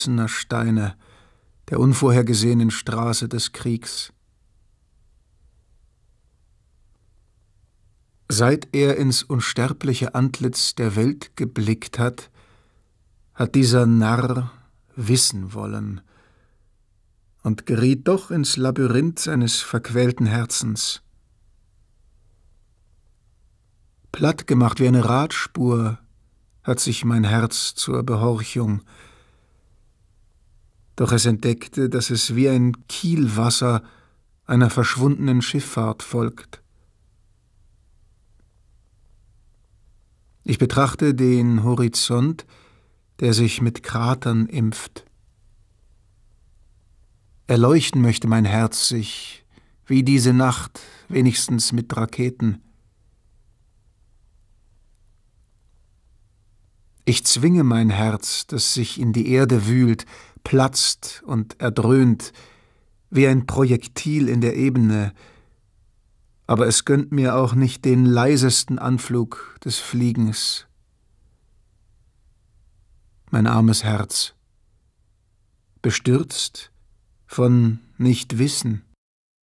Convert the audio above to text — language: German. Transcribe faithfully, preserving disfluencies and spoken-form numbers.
Steine der unvorhergesehenen Straße des Kriegs. Seit er ins unsterbliche Antlitz der Welt geblickt hat, hat dieser Narr wissen wollen und geriet doch ins Labyrinth seines verquälten Herzens. Plattgemacht wie eine Radspur hat sich mein Herz zur Behorchung, doch es entdeckte, dass es wie ein Kielwasser einer verschwundenen Schifffahrt folgt. Ich betrachte den Horizont, der sich mit Kratern impft. Erleuchten möchte mein Herz sich, wie diese Nacht, wenigstens mit Raketen. Ich zwinge mein Herz, das sich in die Erde wühlt, platzt und erdröhnt, wie ein Projektil in der Ebene, aber es gönnt mir auch nicht den leisesten Anflug des Fliegens. Mein armes Herz, bestürzt von Nichtwissen.